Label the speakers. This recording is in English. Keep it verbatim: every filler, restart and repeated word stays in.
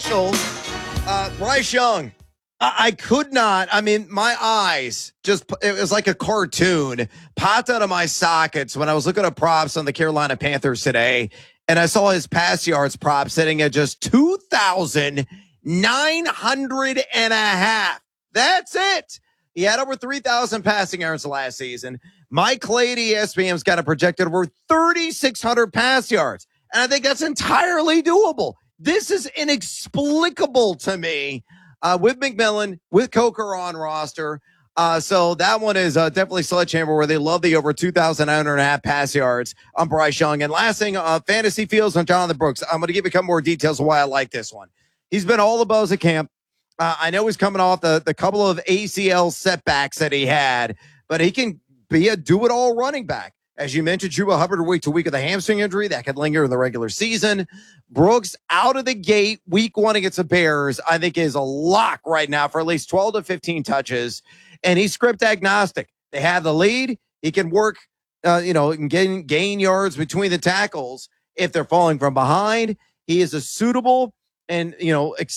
Speaker 1: special. Uh, Bryce Young. I, I could not. I mean, my eyes just, it was like a cartoon popped out of my sockets when I was looking at props on the Carolina Panthers today. And I saw his pass yards prop sitting at just two thousand nine hundred and a half. That's it. He had over three thousand passing yards last season. Mike Clay, E S P N's got a projected over thirty-six hundred pass yards. And I think that's entirely doable. This is inexplicable to me uh, with McMillan, with Coker on roster. Uh, so that one is uh, definitely Sledgehammer, where they love the over two thousand nine hundred and a half pass yards on Bryce Young. And last thing, uh, fantasy fields on Jonathan Brooks. I'm going to give you a couple more details of why I like this one. He's been all the buzz at camp. Uh, I know he's coming off the, the couple of A C L setbacks that he had, but he can be a do-it-all running back. As you mentioned, Chuba Hubbard week to week with a hamstring injury that could linger in the regular season. Brooks out of the gate week one against the Bears, I think is a lock right now for at least twelve to fifteen touches. And he's script agnostic. They have the lead. He can work, uh, you know, and gain, gain yards between the tackles if they're falling from behind. He is a suitable and, you know,